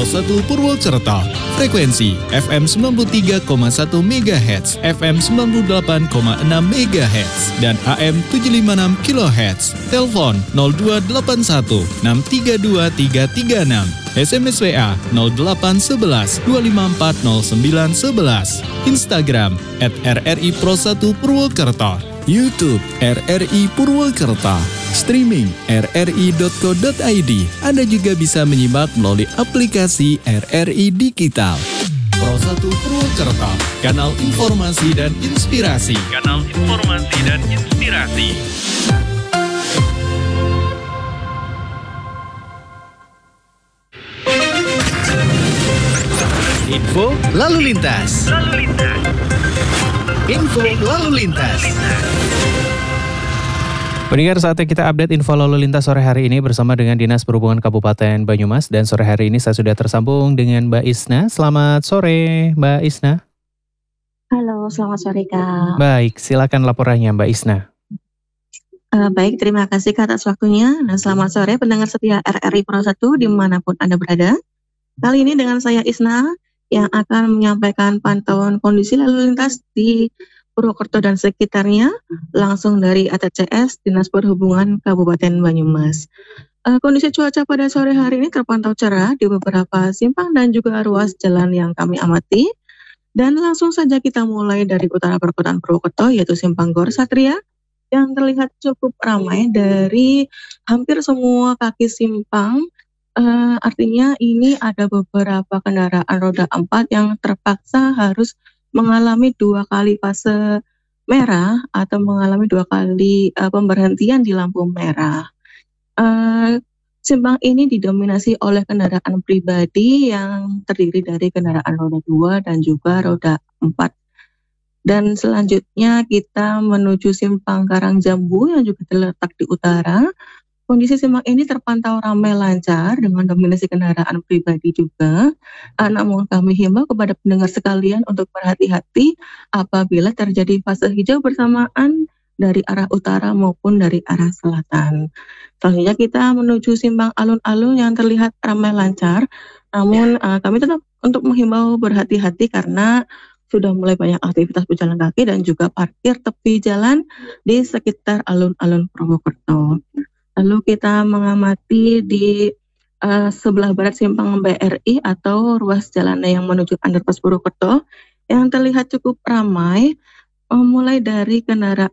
Pro 1 Purwokerto. Frekuensi FM 93,1 MHz, FM 98,6 MHz, dan AM 756 kHz. Telepon 0281 632 336. SMS WA 0811 254 0911. Instagram @RRI Pro 1 Purwokerto. YouTube RRI Purwokerto. Streaming rri.co.id. Anda juga bisa menyimak melalui aplikasi RRI Digital. Pro 1 Purwokerto, kanal informasi dan inspirasi. Kanal informasi dan inspirasi. Info lalu lintas. Info lalu lintas. Pendengar, saatnya kita update info lalu lintas sore hari ini bersama dengan Dinas Perhubungan Kabupaten Banyumas. Dan sore hari ini saya sudah tersambung dengan Mbak Isna. Selamat sore, Mbak Isna. Halo, selamat sore Kak. Baik, silakan laporannya Mbak Isna. Baik, terima kasih Kak atas waktunya. Dan selamat sore pendengar setia RRI Pro 1 dimanapun Anda berada. Kali ini dengan saya Isna yang akan menyampaikan pantauan kondisi lalu lintas di Purwokerto dan sekitarnya langsung dari ATCS Dinas Perhubungan Kabupaten Banyumas. Kondisi cuaca pada sore hari ini terpantau cerah di beberapa simpang dan juga ruas jalan yang kami amati. Dan langsung saja kita mulai dari utara perkotaan Purwokerto, yaitu simpang Gor Satria yang terlihat cukup ramai dari hampir semua kaki simpang. Artinya ini ada beberapa kendaraan roda 4 yang terpaksa harus mengalami 2 kali fase merah atau mengalami 2 kali pemberhentian di lampu merah. Simpang ini didominasi oleh kendaraan pribadi yang terdiri dari kendaraan roda 2 dan juga roda 4. Dan selanjutnya kita menuju simpang Karangjambu yang juga terletak di utara. Kondisi simpang ini terpantau ramai lancar dengan dominasi kendaraan pribadi juga. Namun kami himbau kepada pendengar sekalian untuk berhati-hati apabila terjadi fase hijau bersamaan dari arah utara maupun dari arah selatan. Selanjutnya kita menuju simpang alun-alun yang terlihat ramai lancar. Namun kami tetap untuk menghimbau berhati-hati karena sudah mulai banyak aktivitas pejalan kaki dan juga parkir tepi jalan di sekitar alun-alun Purwokerto. Lalu kita mengamati di sebelah barat simpang BRI atau ruas jalan yang menuju Underpass Purwokerto yang terlihat cukup ramai, mulai dari kendaraan